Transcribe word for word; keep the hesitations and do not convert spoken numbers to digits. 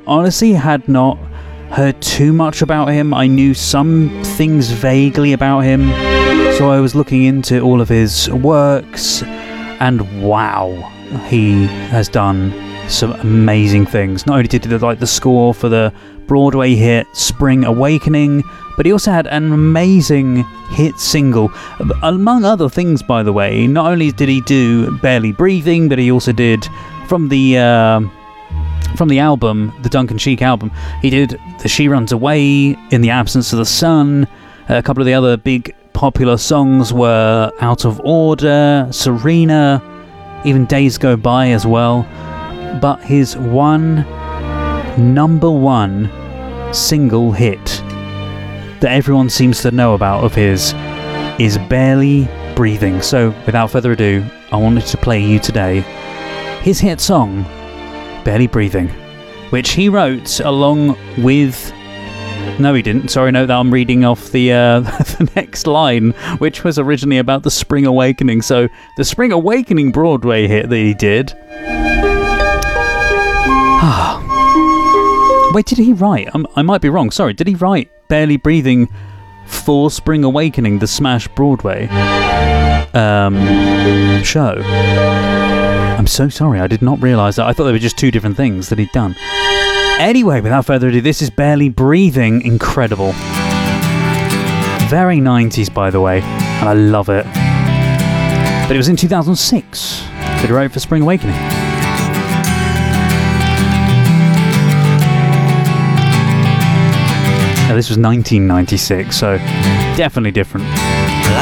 honestly had not heard too much about him. I knew some things vaguely about him, so I was looking into all of his works, and wow, he has done some amazing things. Not only did he do like the score for the Broadway hit Spring Awakening, but he also had an amazing hit single. Among other things, by the way, not only did he do Barely Breathing, but he also did from the uh, from the album, the Duncan Sheik album, he did the She Runs Away, In the Absence of the Sun. A couple of the other big popular songs were Out of Order, Serena, even Days Go By as well. But his one number one single hit that everyone seems to know about of his is Barely Breathing. So without further ado, I wanted to play you today his hit song, Barely Breathing, which he wrote along with... No, he didn't. Sorry, no, that I'm reading off the uh, the next line, which was originally about the Spring Awakening. So the Spring Awakening Broadway hit that he did. Wait, did he write? I'm, I might be wrong. Sorry, did he write Barely Breathing for Spring Awakening, the Smash Broadway um, show? I'm so sorry, I did not realise that. I thought they were just two different things that he'd done. Anyway, without further ado, this is Barely Breathing. Incredible. Very nineties, by the way, and I love it. But it was in two thousand six that he wrote for Spring Awakening. Now, this was nineteen ninety-six, so definitely different.